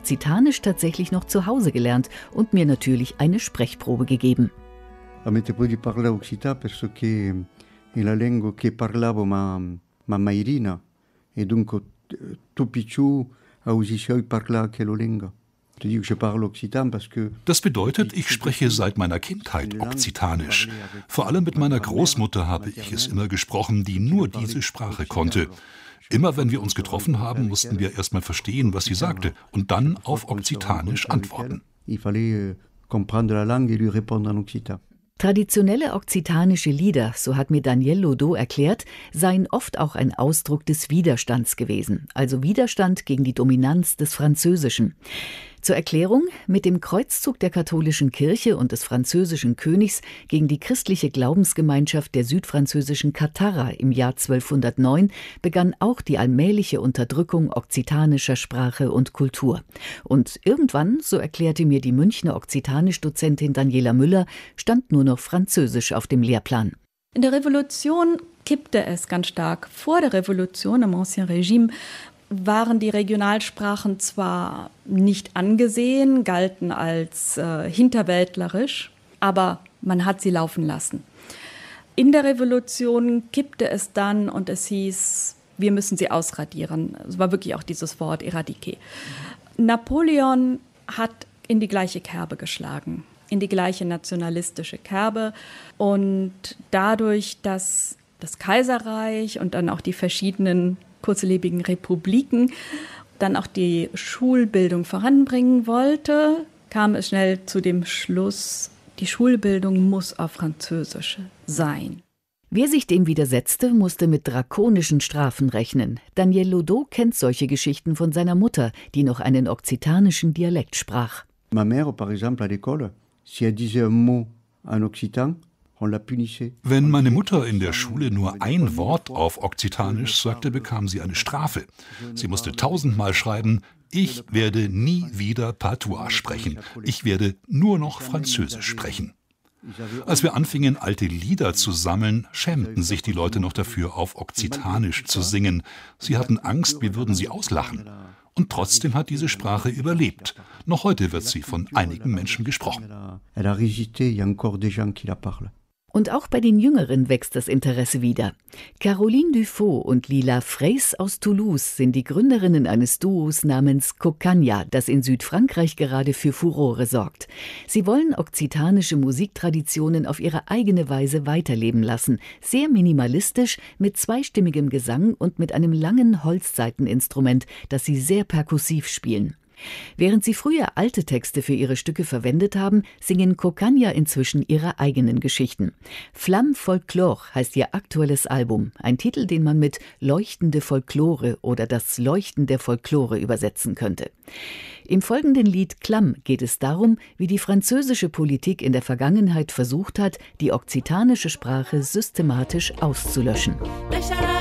Okzitanisch tatsächlich noch zu Hause gelernt und mir natürlich eine Sprechprobe gegeben. Avete poi di parlare occitan perché è la lingua che parlavo ma mairina e dunque tu picciu ausiscioi parla che lo lingua. Das bedeutet, ich spreche seit meiner Kindheit Okzitanisch. Vor allem mit meiner Großmutter habe ich es immer gesprochen, die nur diese Sprache konnte. Immer wenn wir uns getroffen haben, mussten wir erst mal verstehen, was sie sagte, und dann auf Okzitanisch antworten. Traditionelle okzitanische Lieder, so hat mir Daniel Lodot erklärt, seien oft auch ein Ausdruck des Widerstands gewesen, also Widerstand gegen die Dominanz des Französischen. Zur Erklärung: Mit dem Kreuzzug der katholischen Kirche und des französischen Königs gegen die christliche Glaubensgemeinschaft der südfranzösischen Katharer im Jahr 1209 begann auch die allmähliche Unterdrückung okzitanischer Sprache und Kultur. Und irgendwann, so erklärte mir die Münchner Okzitanisch-Dozentin Daniela Müller, stand nur noch Französisch auf dem Lehrplan. In der Revolution kippte es ganz stark. Vor der Revolution, im Ancien Régime, waren die Regionalsprachen zwar nicht angesehen, galten als hinterwäldlerisch, aber man hat sie laufen lassen. In der Revolution kippte es dann und es hieß, wir müssen sie ausradieren. Es war wirklich auch dieses Wort éradiquer. Napoleon hat in die gleiche Kerbe geschlagen, in die gleiche nationalistische Kerbe. Und dadurch, dass das Kaiserreich und dann auch die verschiedenen kurzlebigen Republiken dann auch die Schulbildung voranbringen wollte, kam es schnell zu dem Schluss, die Schulbildung muss auf Französisch sein. Wer sich dem widersetzte, musste mit drakonischen Strafen rechnen. Daniel Lodot kennt solche Geschichten von seiner Mutter, die noch einen okzitanischen Dialekt sprach. Ma mère, par exemple, à l'école, si elle disait un mot en occitan, wenn meine Mutter in der Schule nur ein Wort auf Okzitanisch sagte, bekam sie eine Strafe. Sie musste 1000-mal schreiben: Ich werde nie wieder Patois sprechen. Ich werde nur noch Französisch sprechen. Als wir anfingen, alte Lieder zu sammeln, schämten sich die Leute noch dafür, auf Okzitanisch zu singen. Sie hatten Angst, wir würden sie auslachen. Und trotzdem hat diese Sprache überlebt. Noch heute wird sie von einigen Menschen gesprochen. Und auch bei den Jüngeren wächst das Interesse wieder. Caroline Dufaux und Lila Freys aus Toulouse sind die Gründerinnen eines Duos namens Cocagna, das in Südfrankreich gerade für Furore sorgt. Sie wollen okzitanische Musiktraditionen auf ihre eigene Weise weiterleben lassen, sehr minimalistisch, mit zweistimmigem Gesang und mit einem langen Holzsaiteninstrument, das sie sehr perkussiv spielen. Während sie früher alte Texte für ihre Stücke verwendet haben, singen Cocagna inzwischen ihre eigenen Geschichten. Flamme Folklore heißt ihr aktuelles Album, ein Titel, den man mit Leuchtende Folklore oder das Leuchten der Folklore übersetzen könnte. Im folgenden Lied Clam geht es darum, wie die französische Politik in der Vergangenheit versucht hat, die okzitanische Sprache systematisch auszulöschen.